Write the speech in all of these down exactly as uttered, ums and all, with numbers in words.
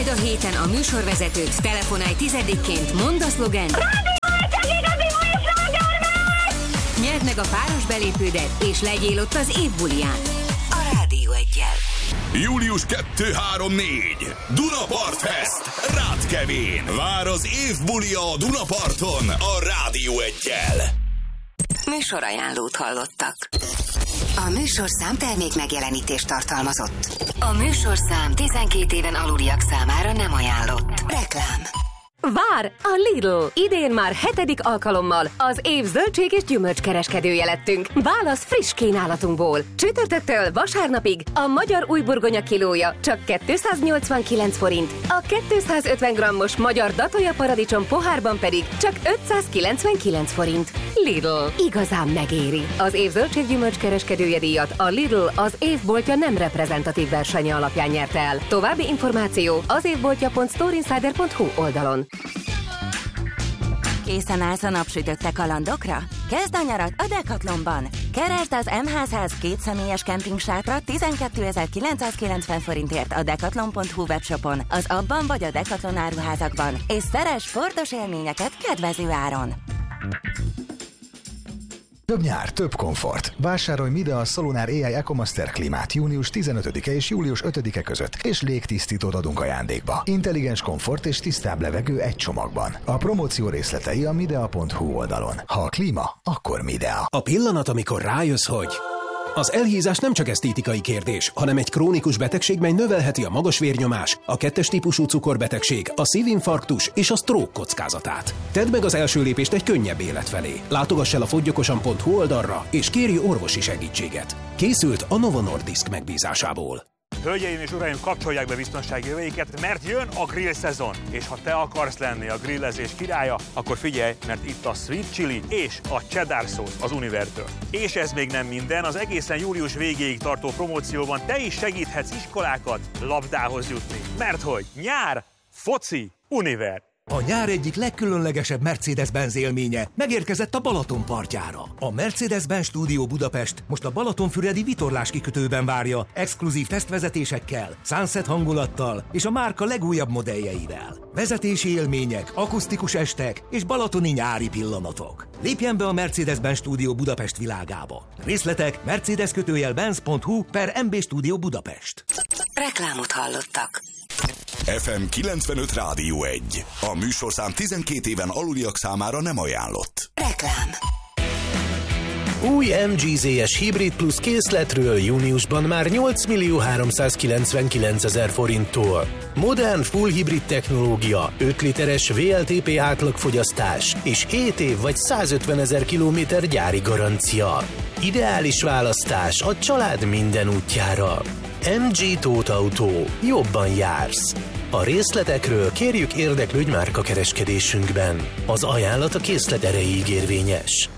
a héten a műsorvezetőt, telefonálj tizedikként, mondd a szlogent. Nyerd meg a páros belépődet, és legyél ott az év buliján. A Rádió Eggyel. július kettő három négy Dunapart Fest Rátkevén. Vár az év bulia a Dunaparton a Rádió Eggyel. Műsorajánlót hallottak. A műsorszám termék megjelenítést tartalmazott. A műsorszám tizenkét éven aluliak számára nem ajánlott. Reklám. Vár! A Lidl! Idén már hetedik alkalommal az év zöldség és gyümölcskereskedője lettünk. Válasz friss kínálatunkból. Csütörtöktől vasárnapig a magyar újburgonya kilója csak kétszáznyolcvankilenc forint, a kétszázötven grammos magyar datolja paradicsom pohárban pedig csak ötszázkilencvenkilenc forint. Lidl. Igazán megéri. Az év zöldség gyümölcskereskedője díjat a Lidl az évboltja nem reprezentatív versenye alapján nyerte el. További információ az évboltja pont storeinsider pont hu oldalon. Készen állsz a napsütötte kalandokra? Kezd a nyarat a Decathlonban! Keresd az em há száz két személyes kempingsátra tizenkétezer-kilencszázkilencven forintért a decathlon pont hu webshopon, az abban vagy a Decathlon áruházakban, és szeress sportos élményeket kedvező áron! Több nyár, több komfort. Vásárolj Midea Solunar á i EcoMaster klímát június tizenötödike és július ötödike között, és légtisztítót adunk ajándékba. Intelligens komfort és tisztább levegő egy csomagban. A promóció részletei a midea pont hu oldalon. Ha a klíma, akkor Midea. A pillanat, amikor rájössz, hogy... Az elhízás nem csak esztétikai kérdés, hanem egy krónikus betegség, mely növelheti a magas vérnyomás, a kettes típusú cukorbetegség, a szívinfarktus és a stroke kockázatát. Tedd meg az első lépést egy könnyebb élet felé. Látogass el a foggyokosan pont hu oldalra, és kérj orvosi segítséget. Készült a Novo Nordisk megbízásából. Hölgyeim és uraim, kapcsolják be biztonsági jöveiket, mert jön a grill szezon. És ha te akarsz lenni a grillezés királya, akkor figyelj, mert itt a sweet chili és a cheddar szósz az Univertől. És ez még nem minden, az egészen július végéig tartó promócióban te is segíthetsz iskolákat labdához jutni. Mert hogy nyár, foci, Univer. A nyár egyik legkülönlegesebb Mercedes-Benz élménye megérkezett a Balaton partjára. A Mercedes-Benz Stúdió Budapest most a Balatonfüredi vitorlás kikötőben várja exkluzív tesztvezetésekkel, sunset hangulattal és a márka legújabb modelljeivel. Vezetési élmények, akusztikus estek és balatoni nyári pillanatok. Lépjen be a Mercedes-Benz Stúdió Budapest világába. Részletek mercedes kötőjel benz pont hu per em bé Stúdió Budapest. Reklámot hallottak. ef em kilencvenöt Rádió egy. A műsorszám tizenkét éven aluliak számára nem ajánlott. Reklám. Új em gé zé es Hybrid Plus készletről júniusban már nyolcmillió-háromszázkilencvenkilencezer forinttól. Modern full hibrid technológia, öt literes vé el té pé átlagfogyasztás és hét év vagy százötvenezer kilométer gyári garancia. Ideális választás a család minden útjára. em gé Tóth Autó. Jobban jársz. A részletekről kérjük érdeklődj márkakereskedésünkben. Az ajánlat a készlet erejéig érvényes.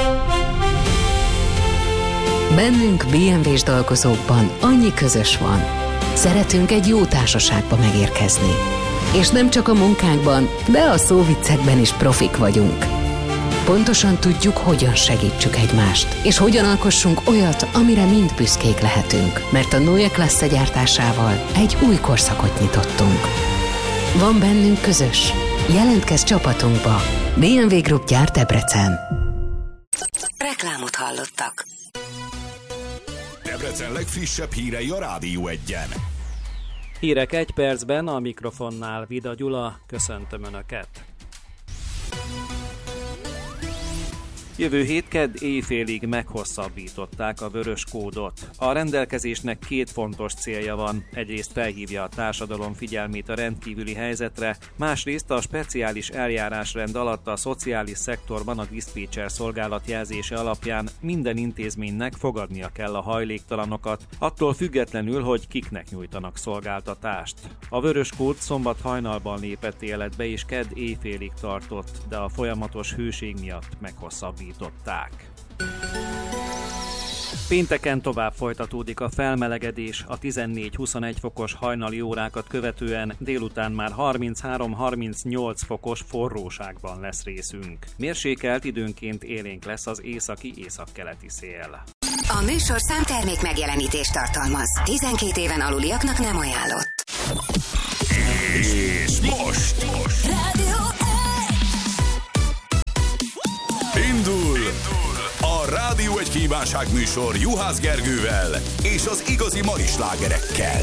Bennünk bé em vé-s dolgozókban annyi közös van. Szeretünk egy jó társaságba megérkezni. És nem csak a munkánkban, de a szóviccekben is profik vagyunk. Pontosan tudjuk, hogyan segítsük egymást, és hogyan alkossunk olyat, amire mind büszkék lehetünk, mert a Neue Klasse gyártásával egy új korszakot nyitottunk. Van bennünk közös. Jelentkezz csapatunkba. bé em vé Group gyárt Debrecen. Reklámot hallottak. Debrecen legfrissebb hírei a Rádió egyen. Hírek egy percben, a mikrofonnál Vida Gyula, köszöntöm Önöket. Jövő hét kedd éjfélig meghosszabbították a vörös kódot. A rendelkezésnek két fontos célja van. Egyrészt felhívja a társadalom figyelmét a rendkívüli helyzetre, másrészt a speciális eljárásrend alatt a szociális szektorban a diszpécser szolgálat jelzése alapján minden intézménynek fogadnia kell a hajléktalanokat, attól függetlenül, hogy kiknek nyújtanak szolgáltatást. A vörös kód szombat hajnalban lépett életbe és kedd éjfélig tartott, de a folyamatos hőség miatt meghosszabbították. Pénteken tovább folytatódik a felmelegedés, a tizennégy-huszonegy fokos hajnali órákat követően délután már harminchárom-harmincnyolc fokos forróságban lesz részünk. Mérsékelt, időnként élénk lesz az északi-északkeleti szél. A műsorszám termék megjelenítést tartalmaz. tizenkét éven aluliaknak nem ajánlott. most. Rádió Indul a Rádió egy kívánságműsor Juhász Gergővel és az igazi mai slágerekkel.